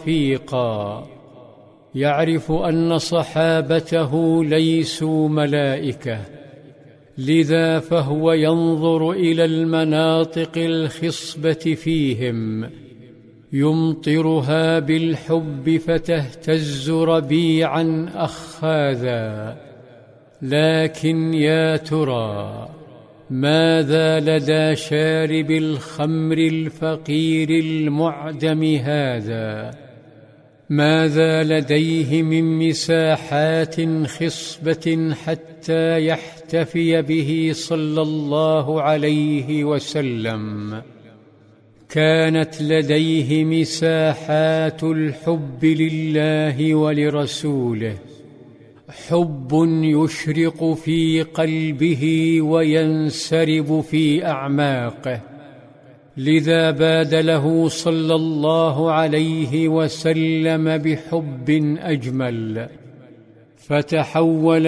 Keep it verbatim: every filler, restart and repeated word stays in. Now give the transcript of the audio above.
رفيقا، يعرف أن صحابته ليسوا ملائكة، لذا فهو ينظر إلى المناطق الخصبة فيهم يمطرها بالحب فتهتز ربيعا أخاذا. لكن يا ترى ماذا لدى شارب الخمر الفقير المعدم هذا؟ ماذا لديه من مساحات خصبة حتى يحتفي به صلى الله عليه وسلم؟ كانت لديه مساحات الحب لله ولرسوله، حب يشرق في قلبه وينسرب في أعماقه، لذا باد له صلى الله عليه وسلم بحب أجمل، فتحول